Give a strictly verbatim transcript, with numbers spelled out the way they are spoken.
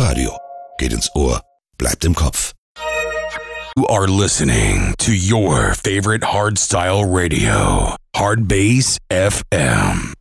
Radio. Geht ins Ohr, bleibt im Kopf. You are listening to your favorite hardstyle radio, Hardbass F M.